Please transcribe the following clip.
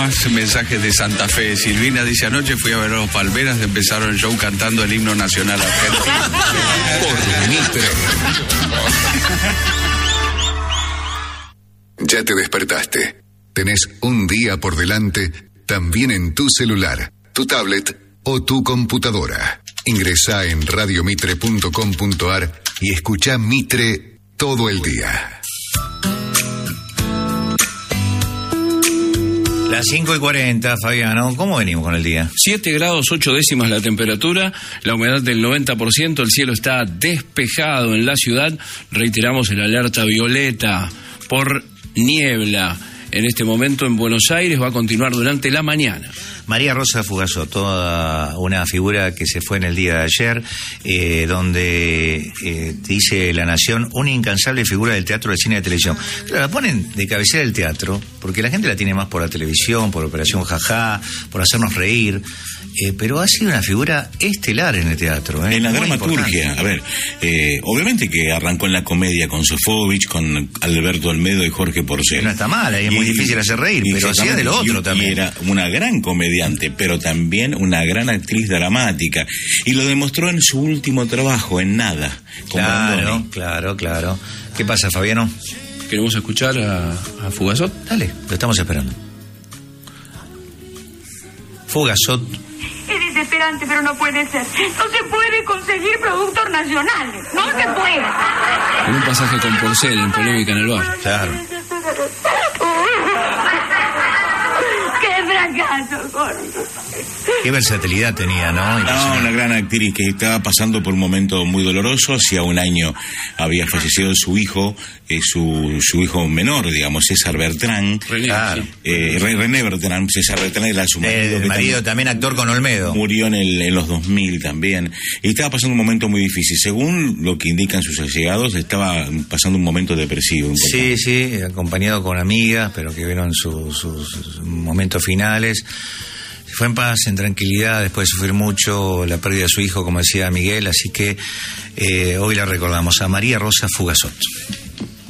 más mensajes de Santa Fe. Silvina dice, anoche fui a ver a los Palmeras, empezaron el show cantando el himno nacional argentino. Por Mitre. Ya te despertaste. Tenés un día por delante, también en tu celular, tu tablet o tu computadora. Ingresá en radiomitre.com.ar y escuchá Mitre todo el día. Las 5:40, Fabiano, ¿cómo venimos con el día? 7 grados 8 décimas la temperatura, la humedad del 90%, el cielo está despejado en la ciudad. Reiteramos el alerta violeta por niebla. En este momento en Buenos Aires va a continuar durante la mañana. María Rosa Fugazot, toda una figura que se fue en el día de ayer, donde dice La Nación, una incansable figura del teatro, del cine y de televisión. Claro, la ponen de cabecera del teatro, porque la gente la tiene más por la televisión, por Operación Jajá, por hacernos reír, pero ha sido una figura estelar en el teatro. En la dramaturgia, importante. a ver, obviamente que arrancó en la comedia con Sofovich, con Alberto Olmedo y Jorge Porcel. No está mal, ahí es muy difícil hacer reír, pero hacía de lo otro también. Y era una gran comediante, pero también una gran actriz dramática. Y lo demostró en su último trabajo, en Nada. Claro. ¿Qué pasa, Fabiano? ¿Queremos escuchar a Fugazot? Dale, lo estamos esperando. Fugazot. Es desesperante, pero no puede ser. No se puede conseguir productos nacionales. No se puede. En un pasaje con Porcel, en polémica en el bar. Claro. ¡Qué fracaso, Jorge! Qué versatilidad tenía, ¿no? No, una gran actriz que estaba pasando por un momento muy doloroso. Hacía un año había fallecido su hijo, su hijo menor, digamos, César Bertrán. René Bertrán, César Bertrán era su marido. El marido también actor con Olmedo. Murió en los 2000 también. Y estaba pasando un momento muy difícil. Según lo que indican sus allegados, estaba pasando un momento depresivo. Sí, acompañado con amigas, pero que vieron sus momentos finales. Fue en paz, en tranquilidad, después de sufrir mucho la pérdida de su hijo, como decía Miguel, así que hoy la recordamos a María Rosa Fugazot.